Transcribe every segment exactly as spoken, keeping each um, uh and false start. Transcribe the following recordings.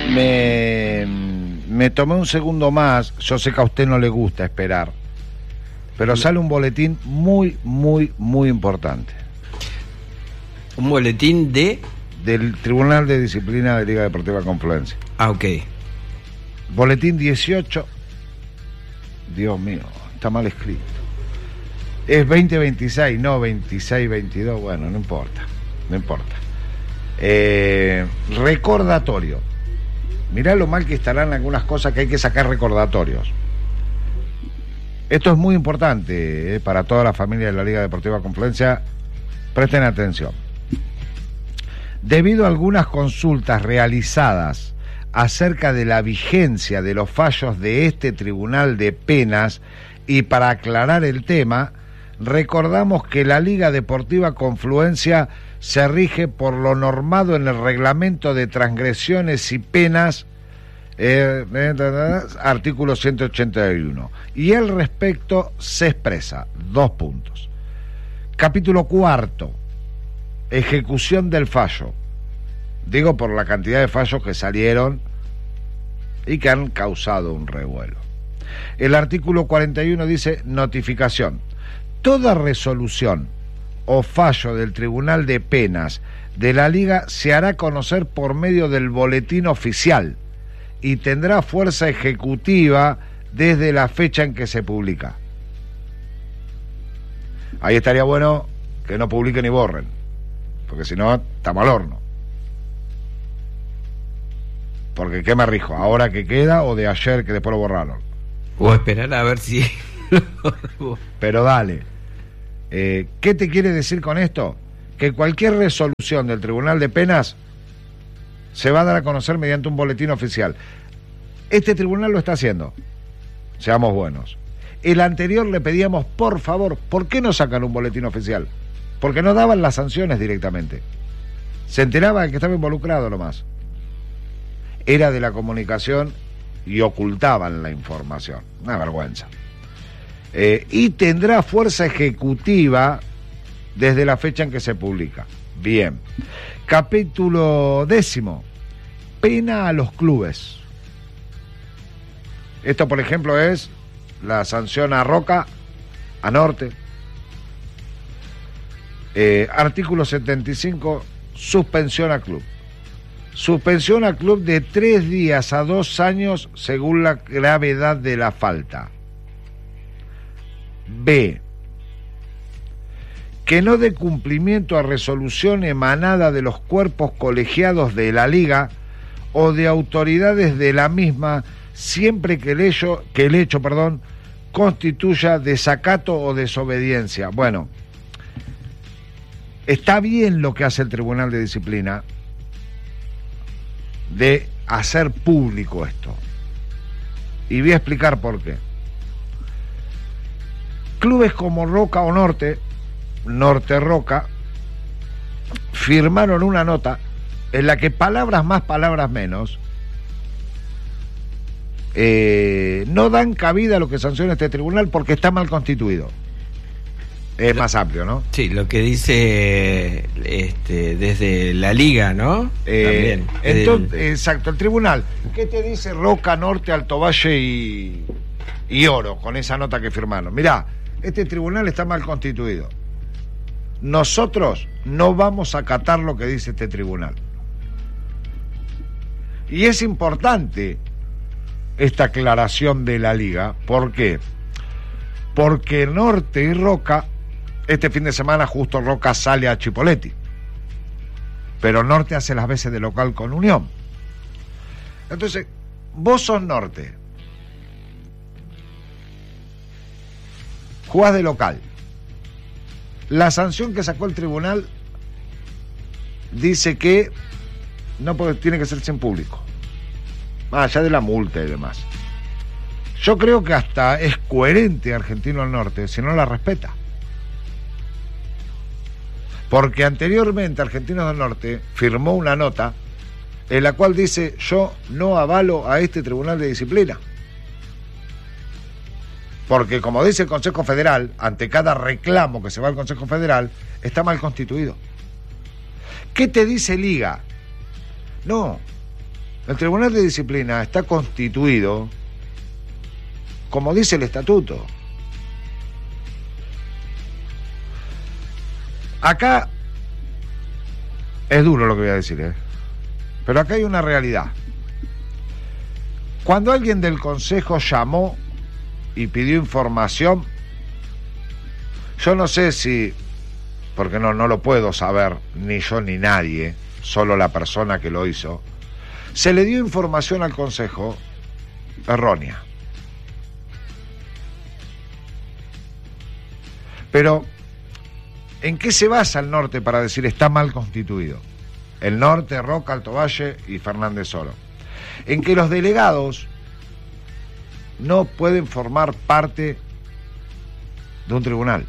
Me, me tomé un segundo más. Yo sé que a usted no le gusta esperar, pero sale un boletín muy, muy, muy importante. ¿Un boletín de...? Del Tribunal de Disciplina de Liga Deportiva Confluencia. Ah, ok. Boletín dieciocho. Dios mío, está mal escrito. Es veinte veintiséis, no veintiséis veintidós. Bueno, no importa, no importa. Eh, recordatorio. Mirá lo mal que estarán algunas cosas que hay que sacar recordatorios. Esto es muy importante eh, para toda la familia de la Liga Deportiva Confluencia. Presten atención. Debido a algunas consultas realizadas acerca de la vigencia de los fallos de este Tribunal de Penas y para aclarar el tema, recordamos que la Liga Deportiva Confluencia se rige por lo normado en el Reglamento de Transgresiones y Penas, eh, eh, artículo ciento ochenta y uno, y al respecto se expresa, dos puntos. Capítulo cuarto, ejecución del fallo. Digo por la cantidad de fallos que salieron y que han causado un revuelo. El artículo cuarenta y uno dice notificación. Toda resolución o fallo del Tribunal de Penas de la Liga se hará conocer por medio del boletín oficial y tendrá fuerza ejecutiva desde la fecha en que se publica. Ahí estaría bueno que no publiquen ni borren, porque si no, está mal horno. Porque ¿qué me rijo? ¿Ahora que queda o de ayer que después lo borraron? O esperar a ver si... Pero dale. Eh, ¿Qué te quiere decir con esto? Que cualquier resolución del Tribunal de Penas se va a dar a conocer mediante un boletín oficial. Este tribunal lo está haciendo. Seamos buenos. El anterior le pedíamos, por favor, ¿por qué no sacan un boletín oficial? Porque no daban las sanciones directamente. Se enteraba el que estaba involucrado nomás. Era de la comunicación y ocultaban la información. Una vergüenza. Eh, y tendrá fuerza ejecutiva desde la fecha en que se publica. Bien. Capítulo décimo. Pena a los clubes. Esto, por ejemplo, es la sanción a Roca, a Norte. Eh, artículo setenta y cinco, suspensión a club. Suspensión a club de tres días a dos años según la gravedad de la falta. B. Que no dé cumplimiento a resolución emanada de los cuerpos colegiados de la Liga o de autoridades de la misma, siempre que el hecho, que el hecho, perdón, constituya desacato o desobediencia. Bueno, está bien lo que hace el Tribunal de Disciplina de hacer público esto. Y voy a explicar por qué. Clubes como Roca o Norte, Norte Roca, firmaron una nota en la que palabras más, palabras menos, eh, no dan cabida a lo que sanciona este tribunal porque está mal constituido. Es más amplio, ¿no? Sí, lo que dice este, desde la Liga, ¿no? Eh, También. Entonces, el... Exacto, el tribunal. ¿Qué te dice Roca, Norte, Alto Valle y, y Oro con esa nota que firmaron? Mirá, este tribunal está mal constituido. Nosotros no vamos a acatar lo que dice este tribunal. Y es importante esta aclaración de la Liga. ¿Por qué? Porque Norte y Roca, este fin de semana justo Roca sale a Chipoleti, pero Norte hace las veces de local con Unión. Entonces, vos sos Norte, jugás de local. La sanción que sacó el tribunal dice que no puede, tiene que hacerse en público, más allá de la multa y demás. Yo creo que hasta es coherente Argentino del Norte si no la respeta. Porque anteriormente Argentinos del Norte firmó una nota en la cual dice: yo no avalo a este Tribunal de Disciplina. Porque, como dice el Consejo Federal, ante cada reclamo que se va al Consejo Federal, está mal constituido. ¿Qué te dice Liga? No, El Tribunal de Disciplina está constituido como dice el estatuto. Acá es duro lo que voy a decir, ¿eh? Pero acá hay una realidad. Cuando alguien del Consejo llamó y pidió información, yo no sé si, porque no, no lo puedo saber, ni yo ni nadie, solo la persona que lo hizo, se le dio información al Consejo errónea. Pero, ¿en qué se basa el norte para decir está mal constituido? El norte, Roca, Alto Valle y Fernández Oro. En que los delegados no pueden formar parte de un tribunal.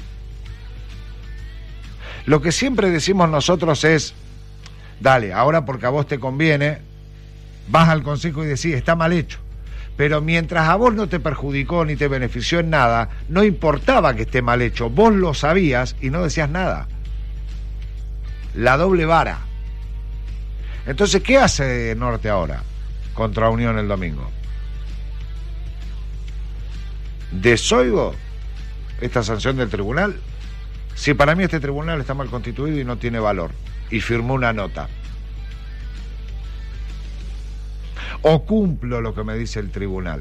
Lo que siempre decimos nosotros es, dale, ahora porque a vos te conviene, vas al consejo y decís, está mal hecho. Pero mientras a vos no te perjudicó ni te benefició en nada, no importaba que esté mal hecho, vos lo sabías y no decías nada. La doble vara. Entonces, ¿qué hace Norte ahora contra Unión el domingo? ¿Desoigo esta sanción del tribunal? Si para mí este tribunal está mal constituido y no tiene valor, y firmó una nota. O cumplo lo que me dice el tribunal.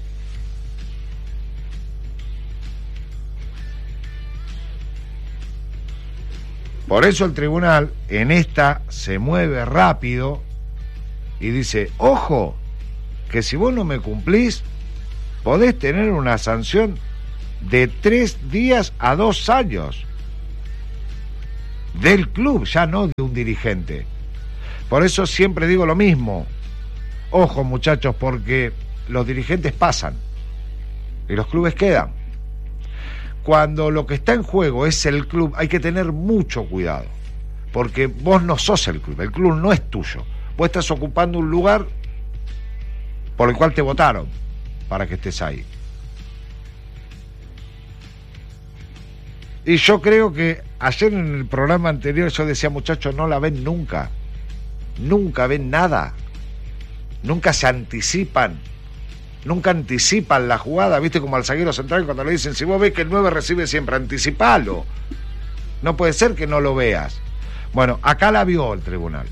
Por eso el tribunal en esta se mueve rápido y dice, ojo, que si vos no me cumplís, podés tener una sanción de tres días a dos años del club, ya no de un dirigente. Por eso siempre digo lo mismo. Ojo, muchachos, porque los dirigentes pasan y los clubes quedan. Cuando lo que está en juego es el club, hay que tener mucho cuidado, porque vos no sos el club, el club no es tuyo. Vos estás ocupando un lugar por el cual te votaron para que estés ahí. Y yo creo que ayer en el programa anterior yo decía, muchachos, no la ven nunca, nunca ven nada. Nunca se anticipan, nunca anticipan la jugada, viste, como al zaguero central cuando le dicen, si vos ves que el nueve recibe siempre, anticipalo. No puede ser que no lo veas. Bueno, acá la vio el tribunal.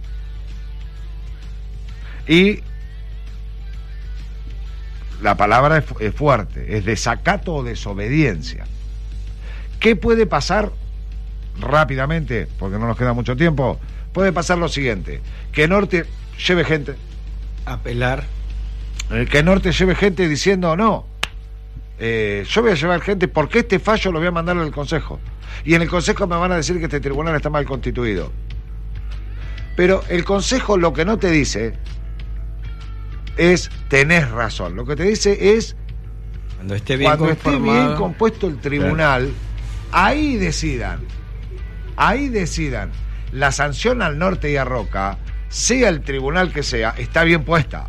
Y la palabra es, es fuerte, es desacato o desobediencia. ¿Qué puede pasar rápidamente? Porque no nos queda mucho tiempo. Puede pasar lo siguiente, que Norte lleve gente. Apelar. Eh, que Norte lleve gente diciendo, no, eh, yo voy a llevar gente porque este fallo lo voy a mandar al Consejo. Y en el Consejo me van a decir que este tribunal está mal constituido. Pero el Consejo lo que no te dice es, tenés razón. Lo que te dice es, cuando esté bien, cuando esté bien compuesto el tribunal, claro, ahí decidan, ahí decidan. La sanción al Norte y a Roca, sea el tribunal que sea, está bien puesta.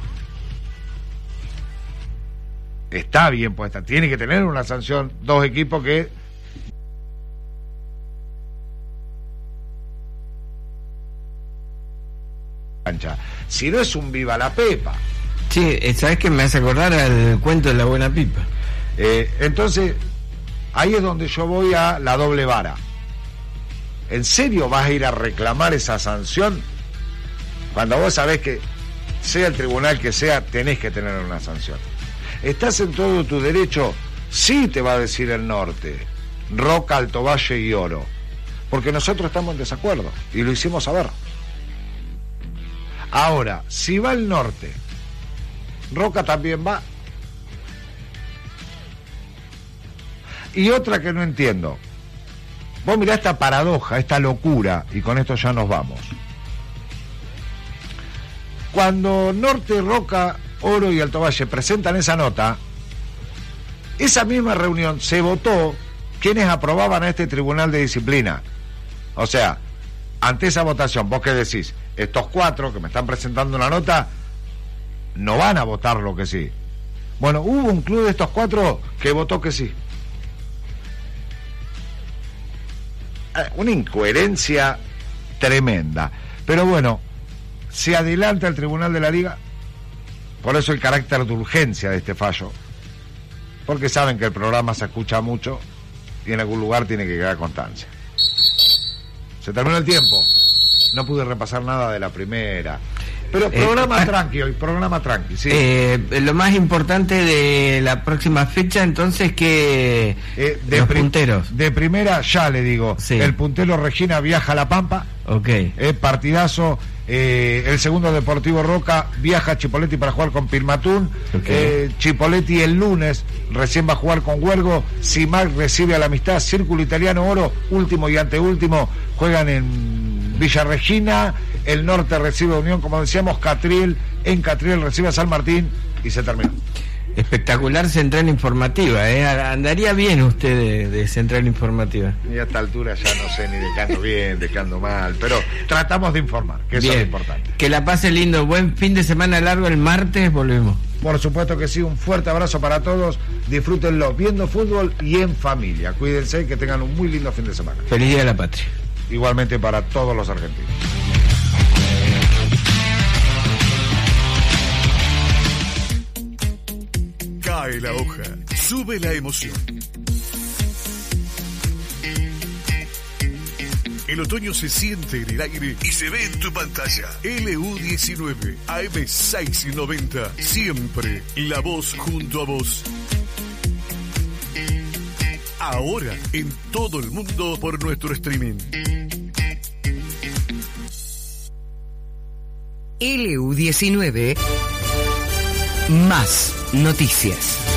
Está bien puesta. Tiene que tener una sanción, dos equipos que... Si no es un viva la pepa. Sí, ¿sabes qué me hace acordar al cuento de la buena pipa? Eh, entonces, ahí es donde yo voy a la doble vara. ¿En serio vas a ir a reclamar esa sanción? Cuando vos sabés que, sea el tribunal que sea, tenés que tener una sanción. ¿Estás en todo tu derecho? Sí, te va a decir el Norte, Roca, Alto Valle y Oro. Porque nosotros estamos en desacuerdo y lo hicimos saber. Ahora, si va el Norte, Roca también va. Y otra que no entiendo. Vos mirá esta paradoja, esta locura, y con esto ya nos vamos. Cuando Norte, Roca, Oro y Alto Valle presentan esa nota, esa misma reunión se votó quienes aprobaban a este tribunal de disciplina. O sea, ante esa votación, ¿vos qué decís? Estos cuatro que me están presentando una nota no van a votar lo que sí. Bueno, hubo un club de estos cuatro que votó que sí. Una incoherencia tremenda. Pero bueno, se adelanta el Tribunal de la Liga, por eso el carácter de urgencia de este fallo, porque saben que el programa se escucha mucho y en algún lugar tiene que quedar constancia. Se terminó el tiempo, no pude repasar nada de la primera, pero programa eh, tranqui hoy, programa tranqui, ¿sí? Eh, lo más importante de la próxima fecha, entonces, que eh, de los pri- punteros. De primera, ya le digo, sí. El puntero Regina viaja a La Pampa, ok, eh, partidazo. Eh, el segundo Deportivo Roca viaja a Chipoleti para jugar con Pilmatún. Okay. eh, Chipoleti el lunes recién va a jugar con Huergo. Simac recibe a la Amistad. Círculo Italiano Oro, último y anteúltimo, juegan en Villa Regina. El Norte recibe a Unión, como decíamos. Catriel en Catriel recibe a San Martín y se terminó. Espectacular Central Informativa, ¿eh? Andaría bien usted de, de Central Informativa. Y a esta altura ya no sé ni de qué ando bien, de qué ando mal, pero tratamos de informar, que eso bien. Es lo importante. Que la pase lindo, buen fin de semana largo, el martes volvemos. Por supuesto que sí, un fuerte abrazo para todos, disfrútenlo viendo fútbol y en familia. Cuídense y que tengan un muy lindo fin de semana. Feliz Día de la Patria. Igualmente para todos los argentinos. Cae la hoja, sube la emoción. El otoño se siente en el aire y se ve en tu pantalla. L U diecinueve, A M seiscientos noventa, siempre la voz junto a vos. Ahora en todo el mundo por nuestro streaming. L U diecinueve, más noticias.